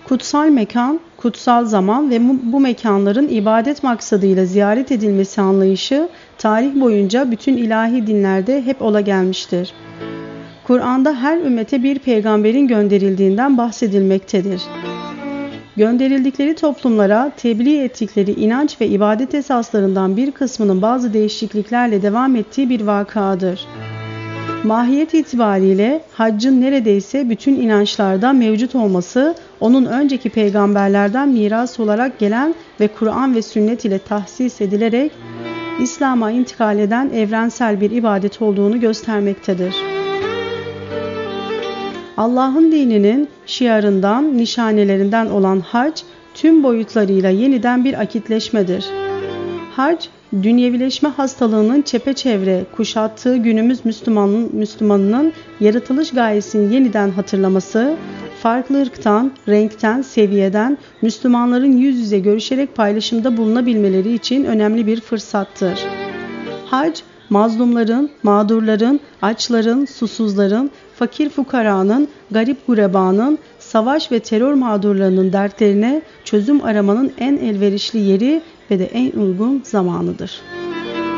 Kutsal mekan, kutsal zaman ve bu mekanların ibadet maksadıyla ziyaret edilmesi anlayışı tarih boyunca bütün ilahi dinlerde hep ola gelmiştir. Kur'an'da her ümmete bir peygamberin gönderildiğinden bahsedilmektedir. Gönderildikleri toplumlara tebliğ ettikleri inanç ve ibadet esaslarından bir kısmının bazı değişikliklerle devam ettiği bir vakadır. Mahiyet itibariyle haccın neredeyse bütün inançlarda mevcut olması, onun önceki peygamberlerden miras olarak gelen ve Kur'an ve sünnet ile tahsis edilerek İslam'a intikal eden evrensel bir ibadet olduğunu göstermektedir. Allah'ın dininin şiarından, nişanelerinden olan hac, tüm boyutlarıyla yeniden bir akitleşmedir. Hac, dünyevileşme hastalığının çepeçevre kuşattığı günümüz Müslümanının yaratılış gayesini yeniden hatırlaması, farklı ırktan, renkten, seviyeden Müslümanların yüz yüze görüşerek paylaşımda bulunabilmeleri için önemli bir fırsattır. Hac, mazlumların, mağdurların, açların, susuzların, fakir fukaranın, garip gurebanın, savaş ve terör mağdurlarının dertlerine çözüm aramanın en elverişli yeri ve de en uygun zamanıdır.